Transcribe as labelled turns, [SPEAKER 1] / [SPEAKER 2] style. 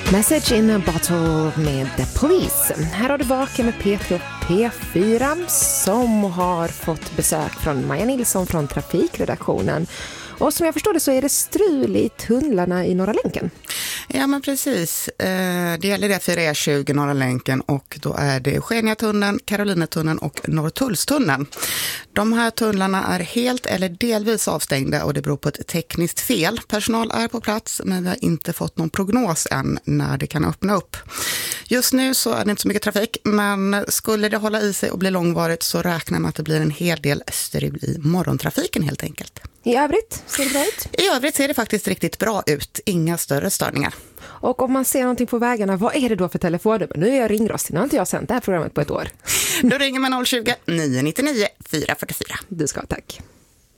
[SPEAKER 1] Message in a bottle med The Police. Här har du Vaken med Peter och P4 som har fått besök från Maja Nilsson från trafikredaktionen. Och som jag förstår det så är det strul i tunnlarna i Norra länken.
[SPEAKER 2] Ja, men precis. Det gäller det för E20 Norra länken och då är det Eugeniatunneln, Karolinetunneln och Norrtullstunneln. De här tunnlarna är helt eller delvis avstängda och det beror på ett tekniskt fel. Personal är på plats men vi har inte fått någon prognos än när det kan öppna upp. Just nu så är det inte så mycket trafik, men skulle det hålla i sig och bli långvarigt så räknar man att det blir en hel del strul i morgontrafiken helt enkelt.
[SPEAKER 1] I övrigt ser det bra ut?
[SPEAKER 2] I övrigt ser det faktiskt riktigt bra ut. Inga större störningar.
[SPEAKER 1] Och om man ser någonting på vägarna, vad är det då för telefonnummer? Nu är jag ringrostig, nu har inte jag sänt det här programmet på ett år.
[SPEAKER 2] Då ringer man 020 999 444.
[SPEAKER 1] Du ska, tack.